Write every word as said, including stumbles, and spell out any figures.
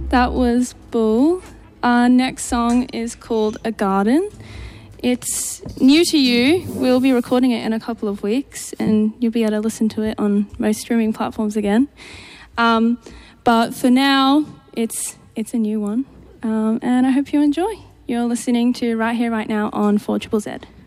That was Bull. Our next song is called A Garden. It's new to you. We'll be recording it in a couple of weeks and you'll be able to listen to it on most streaming platforms again. Um, but for now, it's it's a new one. Um, and I hope you enjoy. You're listening to Right Here, Right Now on four Z Z Z.